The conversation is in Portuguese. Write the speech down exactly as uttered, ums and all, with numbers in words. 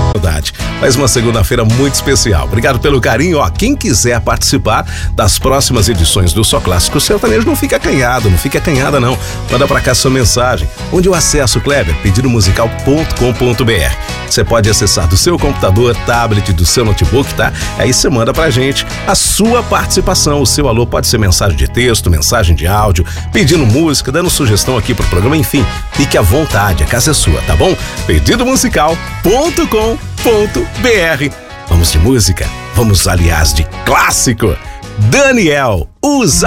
Mais uma segunda-feira muito especial. Obrigado pelo carinho. Ó, quem quiser participar das próximas edições do Só Clássico Sertanejo, não fica acanhado, não fica acanhada não. Manda pra cá sua mensagem. Onde eu acesso, Kleber? pedido musical ponto com ponto b r. Você pode acessar do seu computador, tablet, do seu notebook, tá? Aí você manda pra gente a sua participação. O seu alô pode ser mensagem de texto, mensagem de áudio, pedindo música, dando sugestão aqui pro programa, enfim. Fique à vontade, a casa é sua, tá bom? pedido musical ponto com ponto b r. Vamos de música? Vamos, aliás, de clássico. Daniel, Usa